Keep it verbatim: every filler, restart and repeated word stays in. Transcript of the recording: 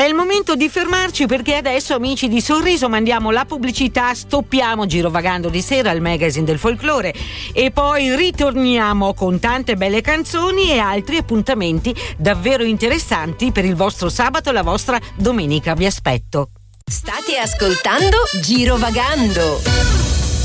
il momento di fermarci, perché adesso, amici di Sorriso, mandiamo la pubblicità, stoppiamo Girovagando di sera, il magazine del folklore, e poi ritorniamo con tante belle canzoni e altri appuntamenti davvero interessanti per il vostro sabato e la vostra domenica. Vi aspetto. State ascoltando Girovagando.